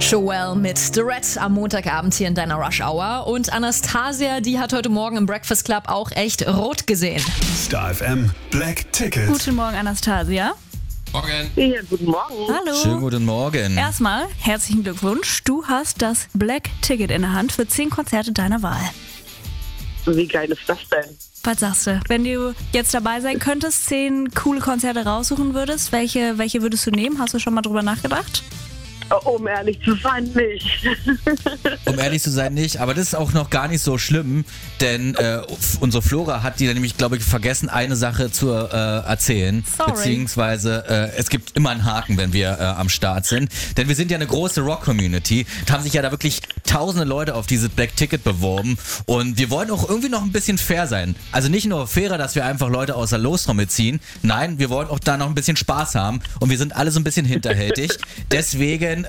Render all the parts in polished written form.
Joel mit The Red am Montagabend hier in deiner Rush Hour. Und Anastasia, die hat heute Morgen im Breakfast Club auch echt rot gesehen. Star FM Black Ticket. Guten Morgen, Anastasia. Morgen. Ja, guten Morgen. Hallo. Schönen guten Morgen. Erstmal herzlichen Glückwunsch. Du hast das Black Ticket in der Hand für 10 Konzerte deiner Wahl. Wie geil ist das denn? Was sagst du? Wenn du jetzt dabei sein könntest, 10 coole Konzerte raussuchen würdest, welche würdest du nehmen? Hast du schon mal drüber nachgedacht? Um ehrlich zu sein, nicht. Um ehrlich zu sein, nicht. Aber das ist auch noch gar nicht so schlimm, denn unsere Flora hat die nämlich, glaube ich, vergessen, eine Sache zu erzählen. Sorry. Beziehungsweise es gibt immer einen Haken, wenn wir am Start sind. Denn wir sind ja eine große Rock-Community. Da haben sich ja da wirklich tausende Leute auf dieses Black Ticket beworben. Und wir wollen auch irgendwie noch ein bisschen fair sein. Also nicht nur fairer, dass wir einfach Leute aus der Lostrommel ziehen. Nein, wir wollen auch da noch ein bisschen Spaß haben. Und wir sind alle so ein bisschen hinterhältig. Deswegen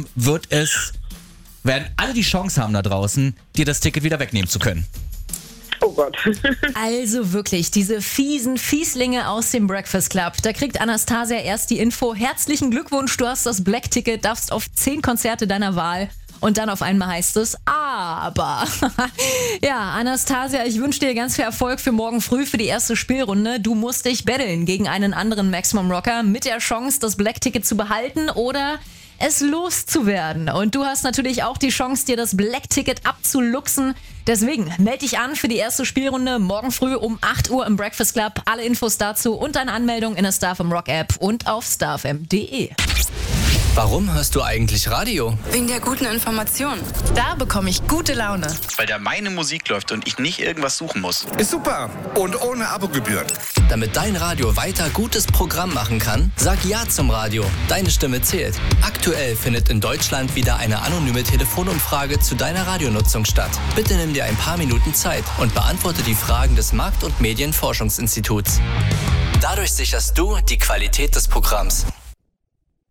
werden alle die Chance haben da draußen, dir das Ticket wieder wegnehmen zu können. Oh Gott. Also wirklich, diese fiesen Fieslinge aus dem Breakfast Club. Da kriegt Anastasia erst die Info. Herzlichen Glückwunsch, du hast das Black Ticket, darfst auf 10 Konzerte deiner Wahl. Und dann auf einmal heißt es, aber. Ja, Anastasia, ich wünsche dir ganz viel Erfolg für morgen früh für die erste Spielrunde. Du musst dich battlen gegen einen anderen Maximum Rocker mit der Chance, das Black Ticket zu behalten oder es loszuwerden. Und du hast natürlich auch die Chance, dir das Black Ticket abzuluxen. Deswegen melde dich an für die erste Spielrunde morgen früh um 8 Uhr im Breakfast Club. Alle Infos dazu und deine Anmeldung in der StarFM Rock App und auf starfm.de. Warum hörst du eigentlich Radio? Wegen der guten Information. Da bekomme ich gute Laune. Weil da meine Musik läuft und ich nicht irgendwas suchen muss. Ist super und ohne Abogebühren. Damit dein Radio weiter gutes Programm machen kann, sag Ja zum Radio. Deine Stimme zählt. Aktuell findet in Deutschland wieder eine anonyme Telefonumfrage zu deiner Radionutzung statt. Bitte nimm dir ein paar Minuten Zeit und beantworte die Fragen des Markt- und Medienforschungsinstituts. Dadurch sicherst du die Qualität des Programms.